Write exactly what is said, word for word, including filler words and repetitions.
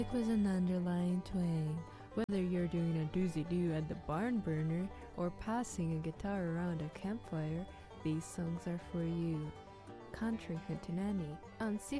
With an underlying twang. Whether you're doing a doozy-doo at the barn burner or passing a guitar around a campfire, these songs are for you. Country Hootenanny on C